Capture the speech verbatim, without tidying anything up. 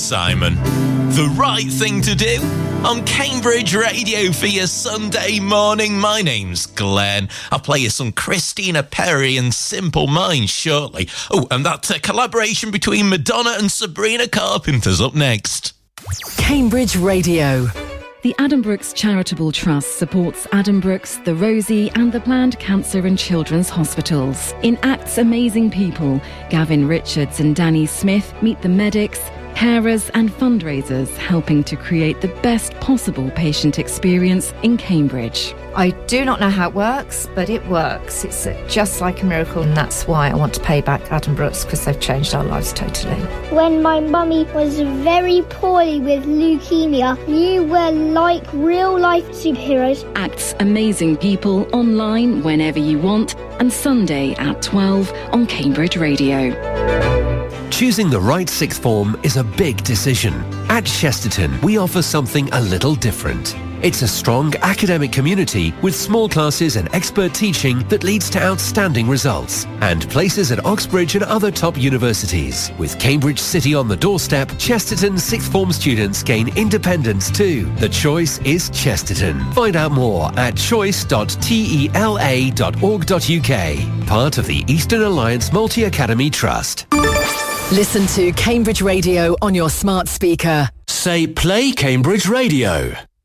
Simon. The right thing to do on Cambridge Radio for your Sunday morning. My name's Glenn. I'll play you some Christina Perri and Simple Minds shortly. Oh, and that uh, collaboration between Madonna and Sabrina Carpenter's up next. Cambridge Radio. The Addenbrooke's Charitable Trust supports Addenbrooke's, the Rosie and the Planned Cancer and Children's Hospitals. In Act's Amazing People, Gavin Richards and Danny Smith meet the medics, carers and fundraisers helping to create the best possible patient experience in Cambridge. I do not know how it works, but it works. It's just like a miracle, and that's why I want to pay back Addenbrooke's, because they've changed our lives totally. When my mummy was very poorly with leukemia, you were like real-life superheroes. Act's Amazing People online whenever you want, and Sunday at twelve on Cambridge Radio. Choosing the right sixth form is a big decision. At Chesterton, we offer something a little different. It's a strong academic community with small classes and expert teaching that leads to outstanding results, and places at Oxbridge and other top universities. With Cambridge City on the doorstep, Chesterton sixth form students gain independence too. The choice is Chesterton. Find out more at choice dot tela dot org dot uk. Part of the Eastern Alliance Multi-Academy Trust. Listen to Cambridge Radio on your smart speaker. Say play Cambridge Radio.